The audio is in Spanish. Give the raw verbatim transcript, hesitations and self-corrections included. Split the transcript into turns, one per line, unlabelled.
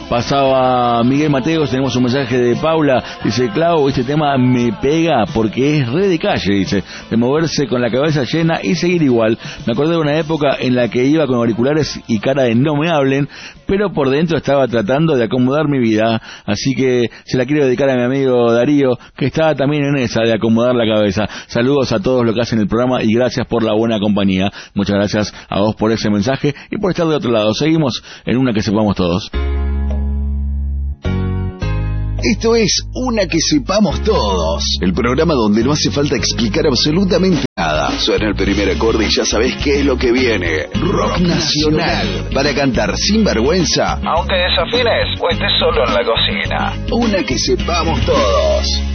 Pasaba Miguel Mateos, tenemos un mensaje de Paula, dice: Clau, este tema me pega porque es re de calle, dice, de moverse con la cabeza llena y seguir igual. Me acordé de una época en la que iba con auriculares y cara de no me hablen, pero por dentro estaba tratando de acomodar mi vida, así que se la quiero dedicar a mi amigo Darío, que está también en esa de acomodar la cabeza. Saludos a todos los que hacen el programa y gracias por la buena compañía. Muchas gracias a vos por ese mensaje y por estar de otro lado. Seguimos en Una que sepamos todos.
Esto es Una que sepamos todos, el programa donde no hace falta explicar absolutamente nada. Suena el primer acorde y ya sabés qué es lo que viene. Rock nacional, para cantar sin vergüenza,
aunque desafines o estés solo en la cocina.
Una que sepamos todos.